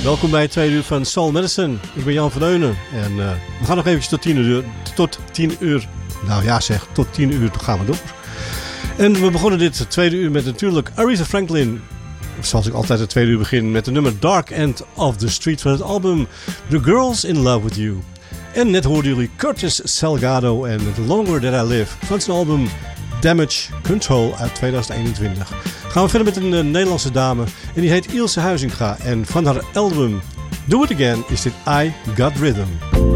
Welkom bij het tweede uur van Soul Medicine. Ik ben Jan van Deunen en we gaan nog eventjes tot 10 uur. Nou ja zeg, tot 10 uur gaan we door. En we begonnen dit tweede uur met natuurlijk Aretha Franklin. Zoals ik altijd het tweede uur begin met de nummer Dark End of the Street van het album The Girls in Love With You. En net hoorden jullie Curtis Salgado en The Longer That I Live van zijn album Damage Control uit 2021. Gaan we verder met een Nederlandse dame en die heet Ilse Huizinga. En van haar album Do It Again is dit I Got Rhythm.